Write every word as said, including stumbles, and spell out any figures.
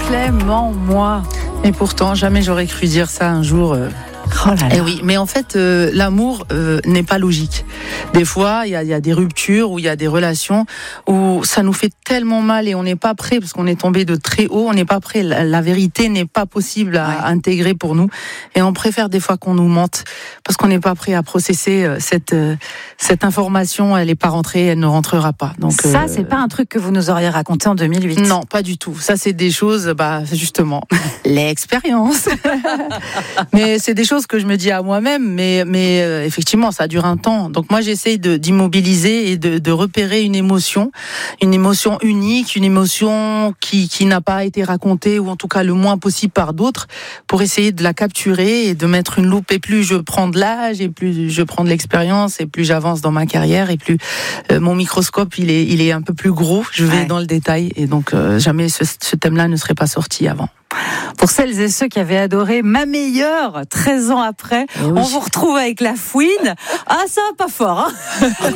Clément, moi. Et pourtant, jamais j'aurais cru dire ça un jour. Euh... Oh là là. Eh oui, mais en fait, euh, l'amour euh, n'est pas logique. Des fois, il y a, y a des ruptures ou il y a des relations où ça nous fait tellement mal et on n'est pas prêt parce qu'on est tombé de très haut. On n'est pas prêt. La, la vérité n'est pas possible à, ouais. à intégrer pour nous. Et on préfère des fois qu'on nous mente parce qu'on n'est pas prêt à processer euh, cette euh, cette information. Elle n'est pas rentrée, elle ne rentrera pas. Donc ça, euh... c'est pas un truc que vous nous auriez raconté en deux mille huit. Non, pas du tout. Ça, c'est des choses, bah justement, l'expérience. Mais c'est des choses que je me dis à moi-même, mais, mais euh, effectivement, ça dure un temps. Donc moi, j'essaye de, d'immobiliser et de, de repérer une émotion, une émotion unique, une émotion qui, qui n'a pas été racontée, ou en tout cas le moins possible par d'autres, pour essayer de la capturer et de mettre une loupe. Et plus je prends de l'âge, et plus je prends de l'expérience, et plus j'avance dans ma carrière, et plus euh, mon microscope, il est, il est un peu plus gros. Je vais ouais. dans le détail, et donc euh, jamais ce, ce thème-là ne serait pas sorti avant. Pour celles et ceux qui avaient adoré Ma Meilleure, treize ans après, oui. on vous retrouve avec La Fouine. Ah, ça va pas fort, hein.